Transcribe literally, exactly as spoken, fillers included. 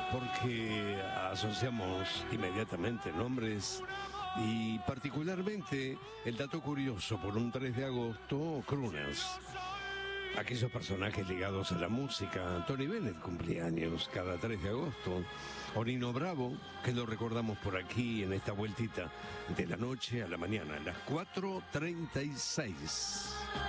porque asociamos inmediatamente nombres y particularmente el dato curioso por un tres de agosto, crooners. Aquellos personajes ligados a la música. Tony Bennett cumplía años cada tres de agosto. O Nino Bravo, que lo recordamos por aquí en esta vueltita de la noche a la mañana, a las cuatro treinta y seis.